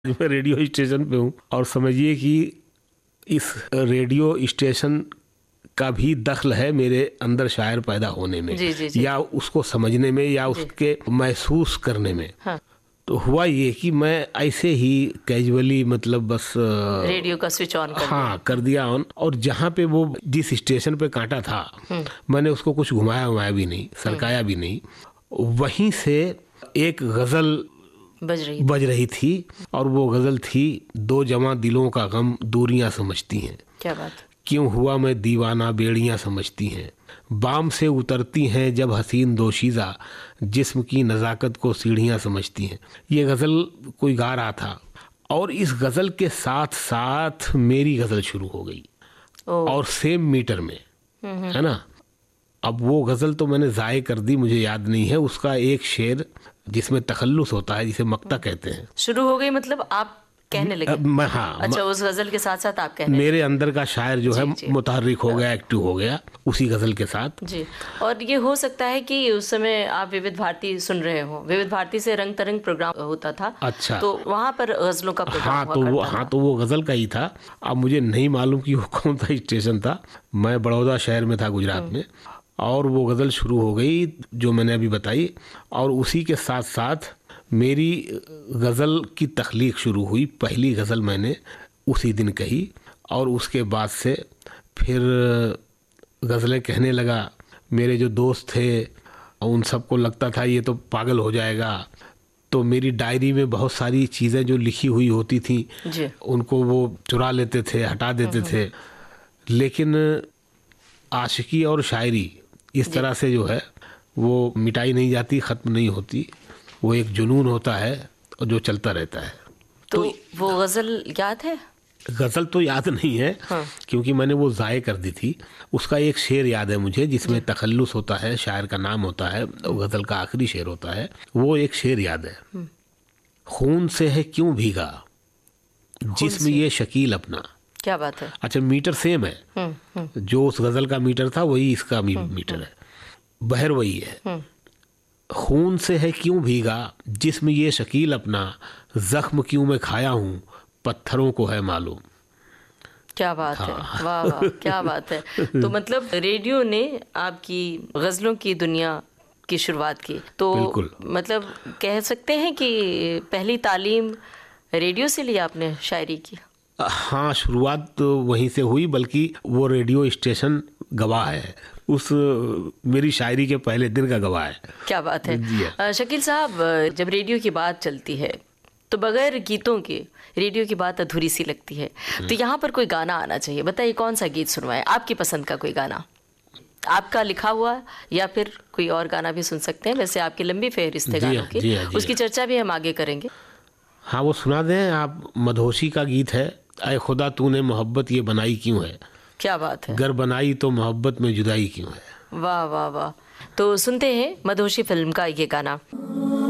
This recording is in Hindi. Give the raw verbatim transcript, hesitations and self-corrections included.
मैं रेडियो स्टेशन पे हूँ और समझिए कि इस रेडियो स्टेशन का भी दखल है मेरे अंदर शायर पैदा होने में। जी, जी, जी। या उसको समझने में या उसके महसूस करने में। हाँ। तो हुआ ये कि मैं ऐसे ही कैजुअली मतलब बस रेडियो का स्विच ऑन कर हाँ कर दिया ऑन, और जहाँ पे वो जिस स्टेशन पे कांटा था मैंने उसको कुछ घुमाया घुमाया भी नहीं, सरकाया भी नहीं। वहीं से एक गजल बज रही बज रही थी और वो गजल थी, दो जवां दिलों का गम दूरियां समझती हैं, क्या बात। क्यों हुआ मैं दीवाना बेड़ियां समझती हैं, बाम से उतरती हैं जब हसीन दोशीज़ा, जिस्म की नज़ाकत को सीढ़ियां समझती हैं। ये गज़ल कोई गा रहा था और इस गज़ल के साथ साथ मेरी गज़ल शुरू हो गई और सेम मीटर में, है ना। अब वो गज़ल तो मैंने ज़ाये कर दी, मुझे याद नहीं है उसका एक शेर जिसमें तखल्लुस होता है, जिसे मक्ता कहते हैं। शुरू हो गई मतलब आप कहने लगे? मैं हाँ अच्छा, उस गजल के साथ साथ आप कहने मेरे अंदर का शायर जो है जी। मुतहर्रिक हो गया, एक्टिव हो गया उसी गजल के साथ जी। और ये हो सकता है कि उस समय आप विविध भारती सुन रहे हो, विविध भारती से रंग तरंग प्रोग्राम होता था। अच्छा, तो वहाँ पर गजलों का प्रोग्राम हाँ हुआ तो वो करता हाँ था। तो वो गजल का ही था। अब मुझे नहीं मालूम कि वो कौन सा स्टेशन था, मैं बड़ौदा शहर में था गुजरात में, और वो गजल शुरू हो गई जो मैंने अभी बताई, और उसी के साथ साथ मेरी गज़ल की तख्लीक शुरू हुई। पहली गज़ल मैंने उसी दिन कही और उसके बाद से फिर गज़लें कहने लगा। मेरे जो दोस्त थे उन सबको लगता था ये तो पागल हो जाएगा, तो मेरी डायरी में बहुत सारी चीज़ें जो लिखी हुई होती थी जी। उनको वो चुरा लेते थे, हटा देते थे। लेकिन आशिकी और शायरी इस तरह से जो है वो मिटाई नहीं जाती, ख़त्म नहीं होती, वो एक जुनून होता है और जो चलता रहता है। तो, तो वो गजल याद है? गजल तो याद नहीं है। हाँ। क्योंकि मैंने वो ज़ाये कर दी थी। उसका एक शेर याद है मुझे जिसमें तखल्लुस होता है, शायर का नाम होता है, गजल का आखिरी शेर होता है। वो एक शेर याद है, खून से है क्यों भीगा जिस्म ये शकील अपना। क्या बात है। अच्छा, मीटर सेम है, जो उस गजल का मीटर था वही इसका मीटर है, बहर वही है। खून से है क्यों भीगा जिस्म ये शकील अपना, जख्म क्यों मैं खाया हूँ पत्थरों को है मालूम। क्या बात हाँ। है, वाह वाह, क्या बात है। तो मतलब रेडियो ने आपकी गजलों की दुनिया की शुरुआत की, तो मतलब कह सकते हैं कि पहली तालीम रेडियो से लिया आपने शायरी की? हाँ, शुरुआत तो वहीं से हुई, बल्कि वो रेडियो स्टेशन गवाह है, उस मेरी शायरी के पहले दिन का गवाह है। क्या बात है। शकील साहब, जब रेडियो की बात चलती है तो बगैर गीतों के रेडियो की बात अधूरी सी लगती है। तो यहाँ पर कोई गाना आना चाहिए। बताइए कौन सा गीत सुनवाएं, आपकी पसंद का कोई गाना, आपका लिखा हुआ, या फिर कोई और गाना भी सुन सकते हैं। वैसे आपकी लंबी फहरिस्त है गानों की, उसकी चर्चा भी हम आगे करेंगे। हाँ, वो सुना दें आप। मधोशी का गीत है, ऐ खुदा तूने मोहब्बत ये बनाई क्यों है। क्या बात है। गर बनाई तो मोहब्बत में जुदाई क्यों है। वाह वाह वाह। तो सुनते हैं मधोशी फिल्म का ये गाना।